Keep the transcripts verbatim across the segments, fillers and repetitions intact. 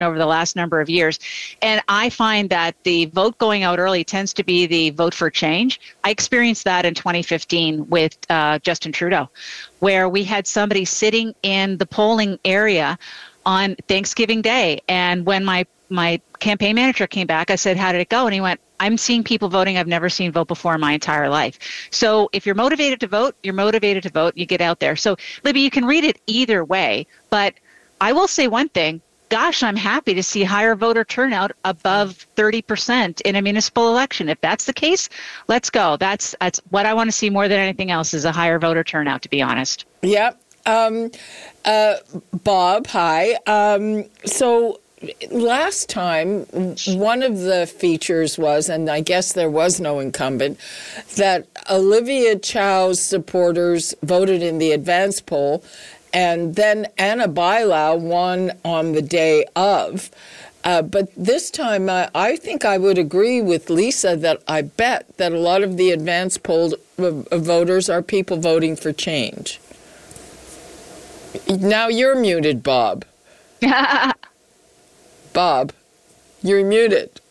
over the last number of years. And I find that the vote going out early tends to be the vote for change. I experienced that in twenty fifteen with uh, Justin Trudeau, where we had somebody sitting in the polling area on Thanksgiving Day. And when my, my campaign manager came back, I said, how did it go? And he went, I'm seeing people voting I've never seen vote before in my entire life. So if you're motivated to vote, you're motivated to vote, you get out there. So, Libby, you can read it either way. But I will say one thing. Gosh, I'm happy to see higher voter turnout above thirty percent in a municipal election. If that's the case, let's go. That's that's what I want to see more than anything else is a higher voter turnout, to be honest. Yep. Um, uh, Bob, hi. Um, so last time, one of the features was, and I guess there was no incumbent, that Olivia Chow's supporters voted in the advance poll. And then Anna Bailão won on the day of. Uh, but this time, uh, I think I would agree with Lisa that I bet that a lot of the advance poll uh, voters are people voting for change. Now you're muted, Bob. Bob, you're muted.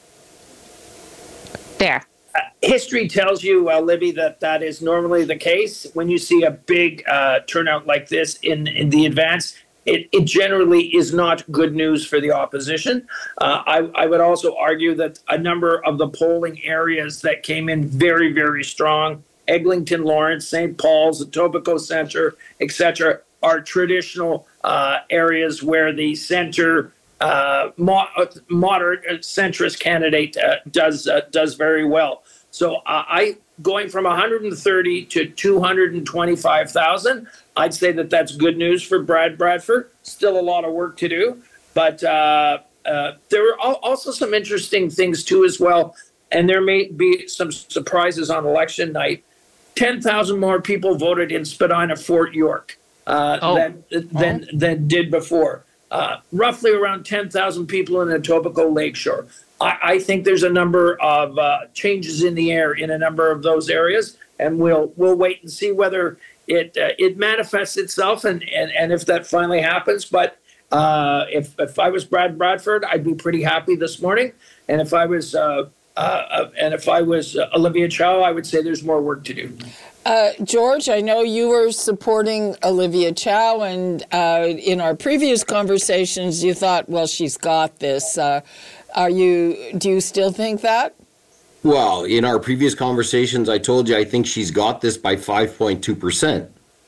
There. Uh, history tells you, uh, Libby, that that is normally the case. When you see a big uh, turnout like this in, in the advance, it, it generally is not good news for the opposition. Uh, I, I would also argue that a number of the polling areas that came in very, very strong, Eglinton Lawrence, Saint Paul's, Etobicoke Centre, et cetera, are traditional uh, areas where the centre Uh, mo- moderate uh, centrist candidate uh, does uh, does very well. So uh, I going from one hundred thirty to two hundred twenty-five thousand. I'd say that that's good news for Brad Bradford. Still a lot of work to do, but uh, uh, there are also some interesting things too as well. And there may be some surprises on election night. ten thousand more people voted in Spadina Fort York uh, oh. than than oh. than did before. Uh, roughly around ten thousand people in Etobicoke Lakeshore. I, I think there's a number of uh, changes in the air in a number of those areas, and we'll we'll wait and see whether it uh, it manifests itself and, and, and if that finally happens. But uh, if if I was Brad Bradford, I'd be pretty happy this morning, and if I was uh, uh, and if I was uh, Olivia Chow, I would say there's more work to do. Uh, George, I know you were supporting Olivia Chow, and uh, in our previous conversations, you thought, well, she's got this. Uh, are you? Do you still think that? Well, in our previous conversations, I told you I think she's got this by five point two percent.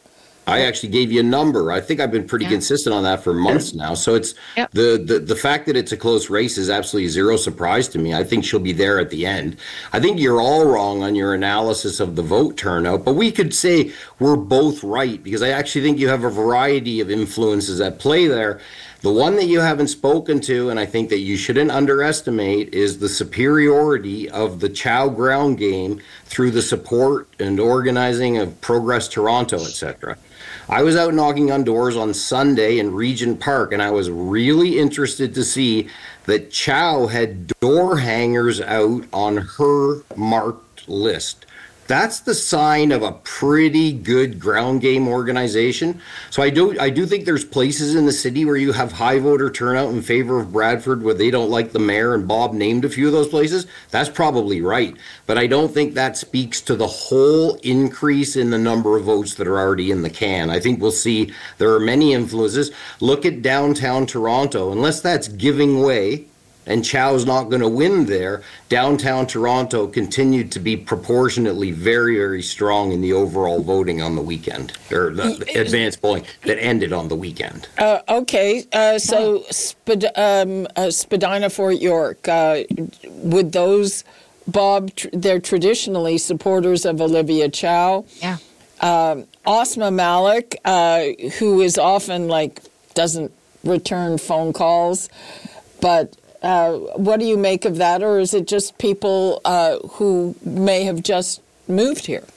I actually gave you a number. I think I've been pretty yeah. consistent on that for months now. So it's yep. the, the the fact that it's a close race is absolutely zero surprise to me. I think she'll be there at the end. I think you're all wrong on your analysis of the vote turnout, but we could say we're both right because I actually think you have a variety of influences at play there. The one that you haven't spoken to, and I think that you shouldn't underestimate, is the superiority of the Chow ground game through the support and organizing of Progress Toronto, et cetera. I was out knocking on doors on Sunday in Regent Park, and I was really interested to see that Chow had door hangers out on her marked list. That's the sign of a pretty good ground game organization. So I do I do think there's places in the city where you have high voter turnout in favor of Bradford where they don't like the mayor, and Bob named a few of those places. That's probably right. But I don't think that speaks to the whole increase in the number of votes that are already in the can. I think we'll see there are many influences. Look at downtown Toronto. Unless that's giving way, and Chow's not going to win there, downtown Toronto continued to be proportionately very, very strong in the overall voting on the weekend, or the, the advanced polling that ended on the weekend. Uh, okay, uh, so Spad- um, uh, Spadina Fort York, uh, would those, Bob, tr- they're traditionally supporters of Olivia Chow. Yeah. Um, Asma Malik, uh, who is often like, doesn't return phone calls, but Uh, what do you make of that, or is it just people uh, who may have just moved here?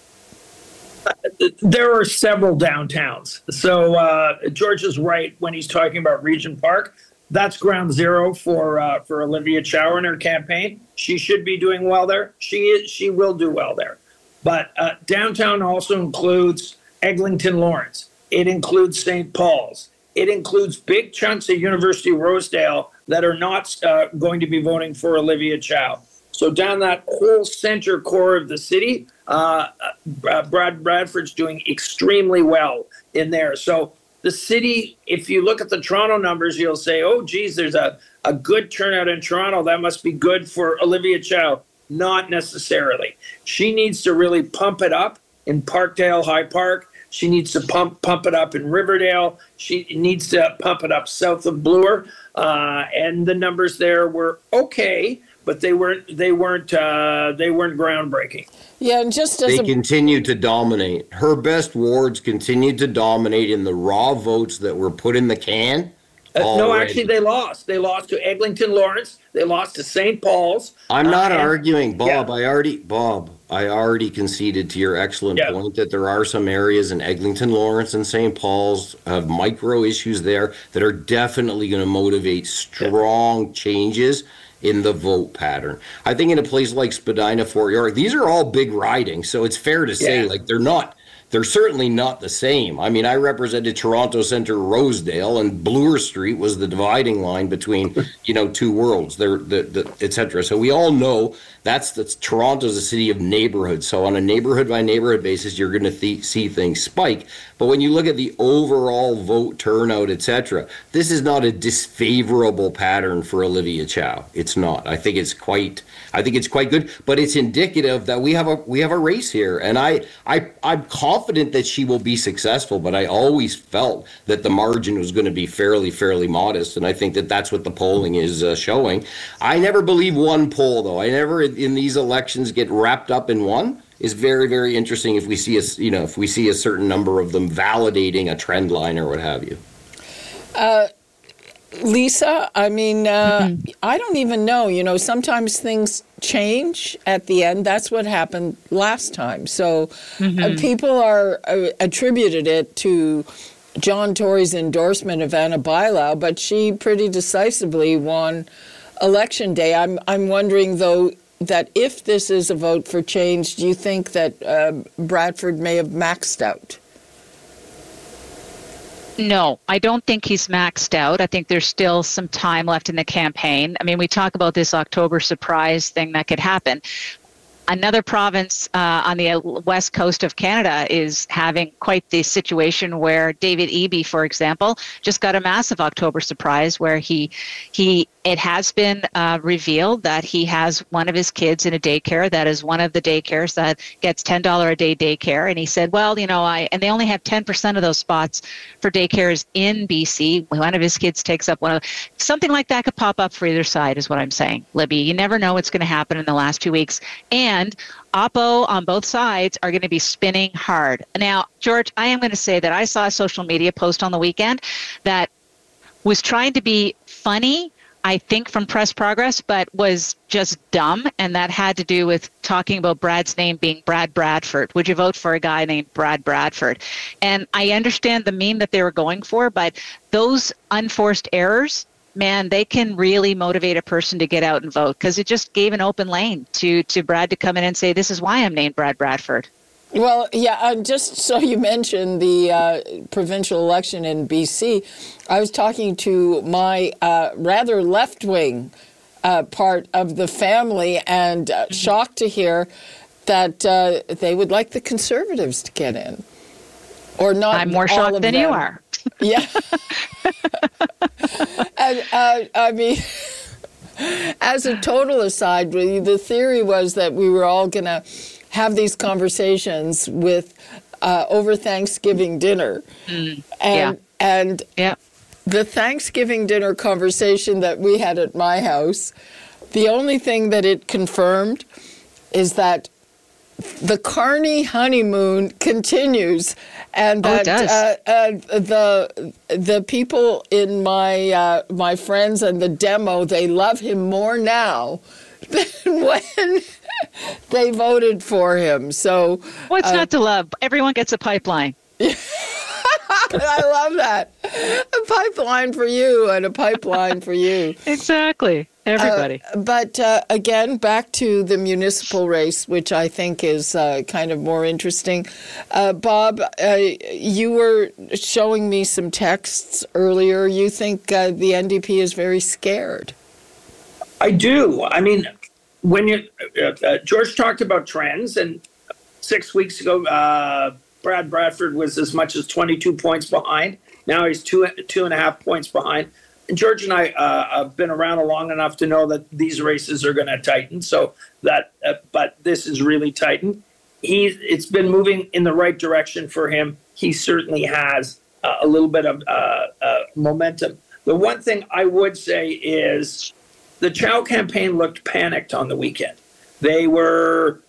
Uh, there are several downtowns. So uh, George is right when he's talking about Regent Park. That's ground zero for uh, for Olivia Chow in her campaign. She should be doing well there. She is. She will do well there. But uh, downtown also includes Eglinton Lawrence. It includes Saint Paul's. It includes big chunks of University Rosedale that are not uh, going to be voting for Olivia Chow. So down that whole center core of the city, uh, uh, Brad Bradford's doing extremely well in there. So the city, if you look at the Toronto numbers, you'll say, oh, geez, there's a, a good turnout in Toronto. That must be good for Olivia Chow. Not necessarily. She needs to really pump it up in Parkdale, High Park. She needs to pump pump it up in Riverdale. She needs to pump it up south of Bloor. Uh, and the numbers there were okay, but they weren't they weren't uh, they weren't groundbreaking. Yeah, and just as they a- continue to dominate. Her best wards continued to dominate in the raw votes that were put in the can. Uh, no, actually, they lost. They lost to Eglinton Lawrence. They lost to Saint Paul's. I'm not uh, and, arguing, Bob. Yeah. I already, Bob. I already conceded to your excellent yeah. point that there are some areas in Eglinton Lawrence and Saint Paul's have micro issues there that are definitely going to motivate strong yeah. changes in the vote pattern. I think in a place like Spadina, Fort York, these are all big ridings, so it's fair to say yeah. like they're not. They're certainly not the same. I mean, I represented Toronto Centre Rosedale, and Bloor Street was the dividing line between, you know, two worlds, there, the, the, et cetera. So we all know that's, that's Toronto's a city of neighborhoods. So on a neighborhood by neighborhood basis, you're going to th- see things spike. But when you look at the overall vote turnout, et cetera, this is not a disfavorable pattern for Olivia Chow. It's not. I think it's quite. I think it's quite good, but it's indicative that we have a we have a race here, and I I I'm confident that she will be successful. But I always felt that the margin was going to be fairly fairly modest, and I think that that's what the polling is uh, showing. I never believe one poll, though. I never in these elections get wrapped up in one. Is very very interesting if we see a you know if we see a certain number of them validating a trend line or what have you. Uh, Lisa, I mean, uh, mm-hmm. I don't even know. You know, sometimes things change at the end. That's what happened last time. So mm-hmm. uh, people are uh, attributed it to John Tory's endorsement of Anna Bailão, but she pretty decisively won Election Day. I'm I'm wondering though. That if this is a vote for change, do you think that uh, Bradford may have maxed out? No, I don't think he's maxed out. I think there's still some time left in the campaign. I mean, we talk about this October surprise thing that could happen. Another province uh, on the west coast of Canada is having quite the situation where David Eby, for example, just got a massive October surprise where he he it has been uh, revealed that he has one of his kids in a daycare that is one of the daycares that gets ten dollars a day daycare. And he said, well, you know, I and they only have ten percent of those spots for daycares in B C. One of his kids takes up one of something like that could pop up for either side is what I'm saying, Libby. You never know what's going to happen in the last two weeks. And And Oppo on both sides are going to be spinning hard. Now, George, I am going to say that I saw a social media post on the weekend that was trying to be funny, I think, from Press Progress, but was just dumb. And that had to do with talking about Brad's name being Brad Bradford. Would you vote for a guy named Brad Bradford? And I understand the meme that they were going for, but those unforced errors, man, they can really motivate a person to get out and vote because it just gave an open lane to to Brad to come in and say, this is why I'm named Brad Bradford. Well, yeah, uh, just so you mentioned the uh, provincial election in B C, I was talking to my uh, rather left-wing uh, part of the family and uh, mm-hmm. shocked to hear that uh, they would like the Conservatives to get in. Or not. I'm more shocked than them. you are. Yeah. and, uh, I mean, as a total aside, the theory was that we were all going to have these conversations with uh, over Thanksgiving dinner. Mm, and yeah. and yeah. the Thanksgiving dinner conversation that we had at my house, the only thing that it confirmed is that the Carney honeymoon continues, and oh, that it does. Uh, uh, the the people in my uh, my friends and the demo, they love him more now than when they voted for him. So what's uh, not to love? Everyone gets a pipeline. I love that. A pipeline for you and a pipeline for you. Exactly. Everybody. Uh, but uh, again, back to the municipal race, which I think is uh, kind of more interesting. Uh, Bob, uh, you were showing me some texts earlier. You think uh, the N D P is very scared. I do. I mean, when you uh, uh, George talked about trends, and six weeks ago, uh, Brad Bradford was as much as twenty-two points behind. Now he's two two and a half points behind. And George and I uh, have been around long enough to know that these races are going to tighten. So that, uh, but this is really tightened. He, it's been moving in the right direction for him. He certainly has uh, a little bit of uh, uh, momentum. The one thing I would say is the Chow campaign looked panicked on the weekend. They were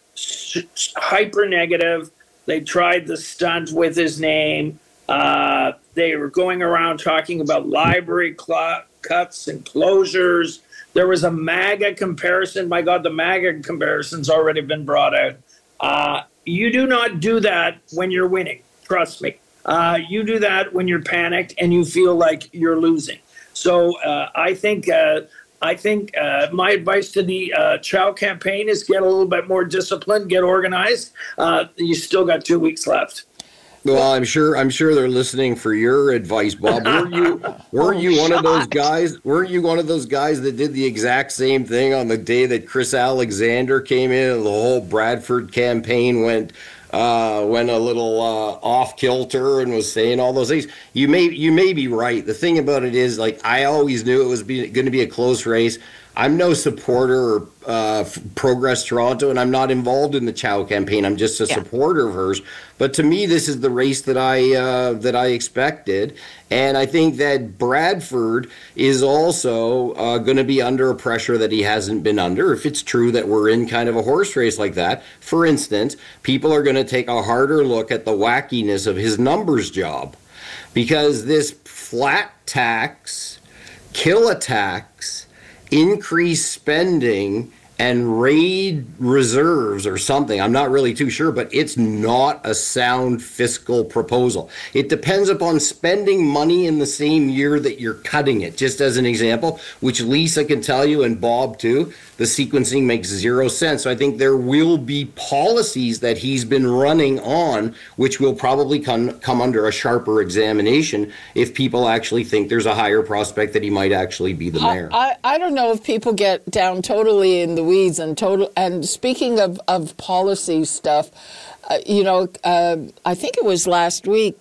hyper negative. They tried the stunt with his name. Uh, they were going around talking about library cl- cuts and closures. There was a MAGA comparison. My God, the MAGA comparison's already been brought out. Uh, you do not do that when you're winning. Trust me. Uh, you do that when you're panicked and you feel like you're losing. So uh, I think uh, I think uh, my advice to the uh, Chow campaign is get a little bit more disciplined, get organized. Uh, you still got two weeks left. Well, I'm sure I'm sure they're listening for your advice, Bob. Were you were you one of those guys? Weren't you one of those guys that did the exact same thing on the day that Chris Alexander came in and the whole Bradford campaign went uh, went a little uh, off kilter and was saying all those things? You may you may be right. The thing about it is, like, I always knew it was going to be a close race. I'm no supporter of uh, Progress Toronto, and I'm not involved in the Chow campaign. I'm just a yeah. supporter of hers. But to me, this is the race that I uh, that I expected, and I think that Bradford is also uh, going to be under a pressure that he hasn't been under. If it's true that we're in kind of a horse race like that, for instance, people are going to take a harder look at the wackiness of his numbers job, because this flat tax, kill a tax, increase spending, and raid reserves or something. I'm not really too sure, but it's not a sound fiscal proposal. It depends upon spending money in the same year that you're cutting it, just as an example, which Lisa can tell you, and Bob too. The sequencing makes zero sense. So I think there will be policies that he's been running on, which will probably come, come under a sharper examination if people actually think there's a higher prospect that he might actually be the mayor. I, I, I don't know if people get down totally in the weeds and total. And speaking of, of policy stuff, uh, you know, uh, I think it was last week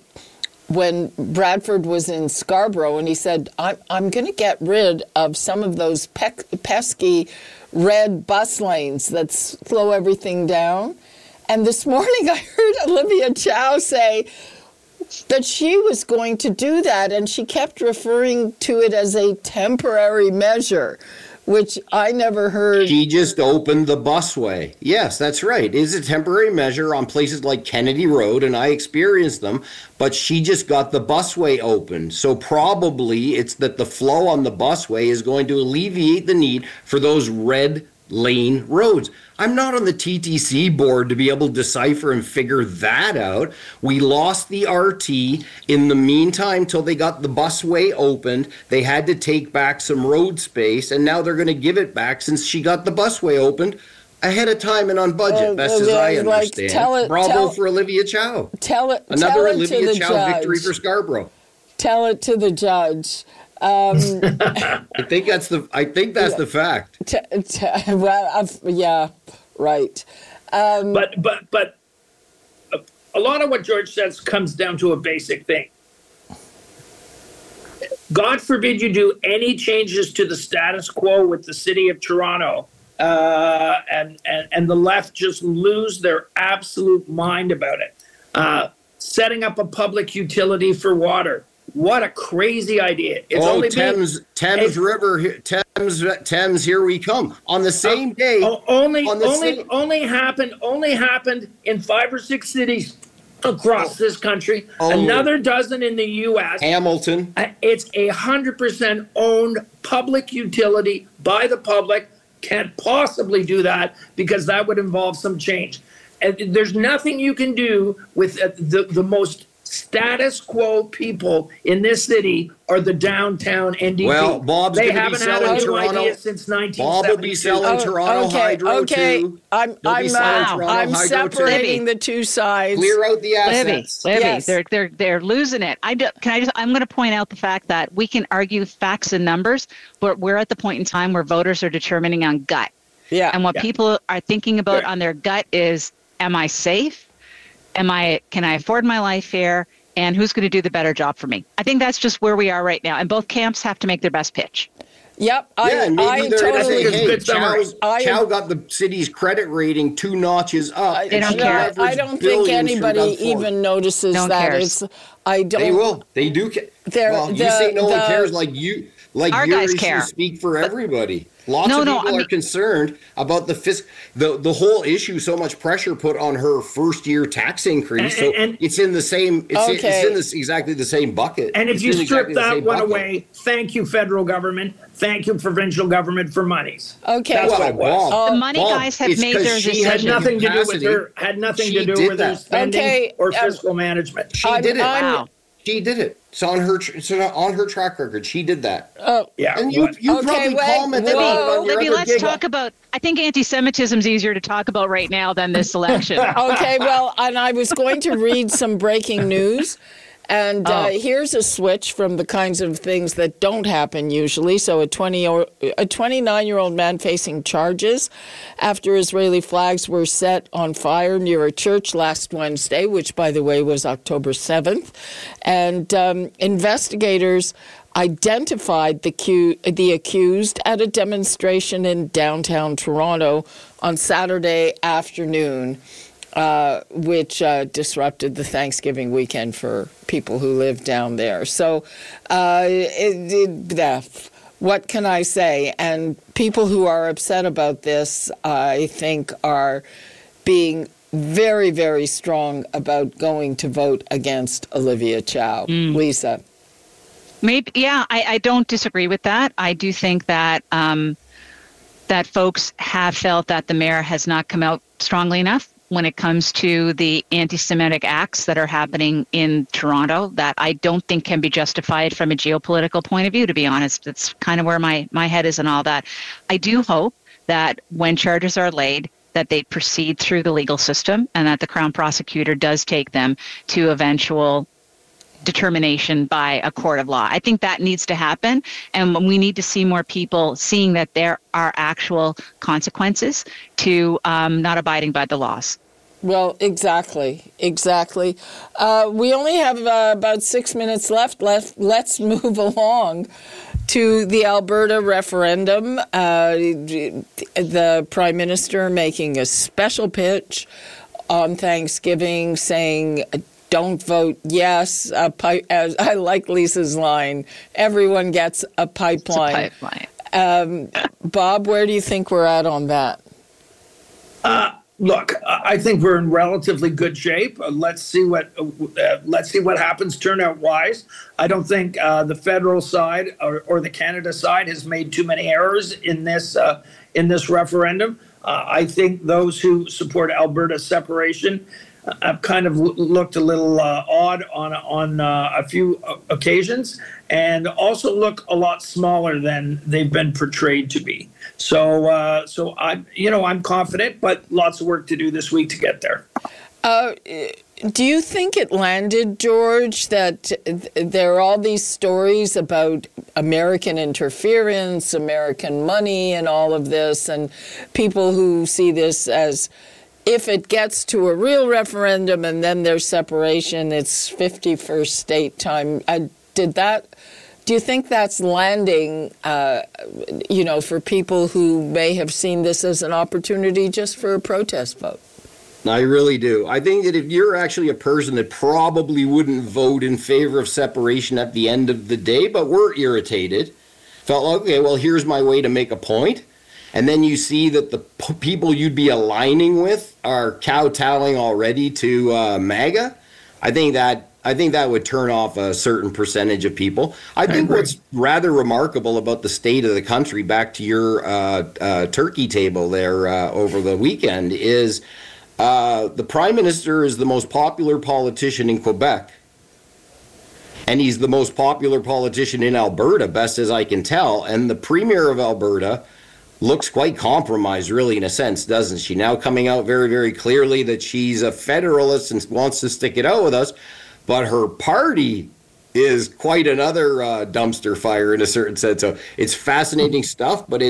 when Bradford was in Scarborough and he said, I'm, I'm going to get rid of some of those pe- pesky red bus lanes that slow everything down. And this morning I heard Olivia Chow say that she was going to do that, and she kept referring to it as a temporary measure, which I never heard. She just opened the busway. Yes, that's right. It's a temporary measure on places like Kennedy Road, and I experienced them, but she just got the busway open. So probably it's that the flow on the busway is going to alleviate the need for those red lane roads. I'm not on the T T C board to be able to decipher and figure that out. We lost the R T in the meantime till they got the busway opened. They had to take back some road space, and now they're going to give it back since she got the busway opened ahead of time and on budget, uh, best uh, as I like, understand. Tell it, Bravo tell, for Olivia Chow. Tell it. Another tell Olivia it to Chow the judge. victory for Scarborough. Tell it to the judge. Um, I think that's the. I think that's yeah. the fact. T- t- well, I've, yeah, right. Um, but but but a, a lot of what George says comes down to a basic thing. God forbid you do any changes to the status quo with the city of Toronto, uh, and and and the left just lose their absolute mind about it. Uh, setting up a public utility for water. What a crazy idea. It's oh, only Thames, been, Thames it, River, Thames, Thames, here we come. On the same day. Uh, only, on the only, same... only happened, only happened in five or six cities across oh. this country. Oh. Another dozen in the U S. Hamilton. Uh, it's a hundred percent owned public utility by the public. Can't possibly do that because that would involve some change. And there's nothing you can do with uh, the, the most status quo people in this city are the downtown N D P. Well, Bob's they gonna be haven't had a selling new Toronto- idea since nineteen seventy-two. Bob will be selling Oh, Toronto okay, Hydro okay. too. I'm They'll be I'm selling uh, Toronto I'm Hydro too. separating the two sides. Clear out the Libby, assets. Libby, Yes. they're they're they're losing it. I do, can I just I'm going to point out the fact that we can argue facts and numbers, but we're at the point in time where voters are determining on gut. Yeah. And what Yeah. people are thinking about Yeah. on their gut is, am I safe? Am I can I afford my life here? And who's going to do the better job for me? I think that's just where we are right now. And both camps have to make their best pitch. Yep. I, Yeah, and maybe I they're totally. saying, It's a hey, good summary. Chow's, I- Chow got the city's credit rating two notches up. I, They don't no, care. I don't think Billions from anybody Doug Ford. even notices No one that. cares. It's. I don't. They will. They do. Ca- They're- well, you the- say no one the- cares, like you, like Our your guys issues care. speak for everybody. Lots No, of no, people I are mean- concerned about the fisc, the the whole issue. So much pressure put on her first year tax increase, And- so and- it's in the same. It's, in, Okay. it's in this exactly the same bucket. And if It's you in strip exactly the that same one bucket. away, thank you, federal government. Thank you, provincial government, for monies. Okay. That's Well, what it was. Bob, The money Bob, guys have it's made 'cause their she had Had decision. nothing to do with capacity. her. Had nothing She to do did with her that. spending Okay, or um, fiscal management. She I'm- did it. I'm- Wow. She did it. It's on her. tr- It's on her track record. She did that. Oh, Yeah. And you, what- you Okay, probably wait, commented whoa. on it on your Libby, other let's gig. talk about. I think anti-Semitism is easier to talk about right now than this election. okay. Well, and I was going to read some breaking news. And uh, Oh. here's a switch from the kinds of things that don't happen usually. So a twenty or a twenty-nine-year-old man facing charges after Israeli flags were set on fire near a church last Wednesday, which, by the way, was October seventh. And um, investigators identified the, cu- the accused at a demonstration in downtown Toronto on Saturday afternoon. Uh, which uh, disrupted the Thanksgiving weekend for people who live down there. So, uh, it, it, uh, what can I say? And people who are upset about this, I think, are being very, very strong about going to vote against Olivia Chow. Mm. Lisa. Maybe, yeah, I, I don't disagree with that. I do think that um, that folks have felt that the mayor has not come out strongly enough when it comes to the anti-Semitic acts that are happening in Toronto, that I don't think can be justified from a geopolitical point of view, to be honest. That's kind of where my, my head is and all that. I do hope that when charges are laid, that they proceed through the legal system and that the Crown prosecutor does take them to eventual determination by a court of law. I think that needs to happen, and we need to see more people seeing that there are actual consequences to um, not abiding by the laws. Well, exactly, exactly. Uh, we only have uh, about six minutes left. Let's, let's move along to the Alberta referendum. Uh, the Prime Minister making a special pitch on Thanksgiving saying, don't vote yes. A pipe, as I like Lisa's line, everyone gets a pipeline. It's a pipeline. Um, Bob, where do you think we're at on that? Uh, look, I think we're in relatively good shape. Uh, let's see what uh, let's see what happens turnout wise. I don't think uh, the federal side or, or the Canada side has made too many errors in this uh, in this referendum. Uh, I think those who support Alberta separation have kind of looked a little uh, odd on on uh, a few occasions, and also look a lot smaller than they've been portrayed to be. So, uh, so I, you know, I'm confident, but lots of work to do this week to get there. Uh, do you think it landed, George, that there are all these stories about American interference, American money, and all of this, and people who see this as, if it gets to a real referendum and then there's separation, it's fifty-first state time. Uh, did that? Do you think that's landing, uh, you know, for people who may have seen this as an opportunity just for a protest vote? I really do. I think that if you're actually a person that probably wouldn't vote in favor of separation at the end of the day, but were irritated, felt, okay, well, here's my way to make a point. And then you see that the p- people you'd be aligning with are kowtowing already to uh, MAGA. I think that I think that would turn off a certain percentage of people. I, I think agree. What's rather remarkable about the state of the country, back to your uh, uh, turkey table there uh, over the weekend, is uh, the Prime Minister is the most popular politician in Quebec, and he's the most popular politician in Alberta, best as I can tell. And the premier of Alberta looks quite compromised, really, in a sense, doesn't she? Now coming out very, very clearly that she's a federalist and wants to stick it out with us, but her party is quite another uh, dumpster fire in a certain sense. So it's fascinating stuff, but it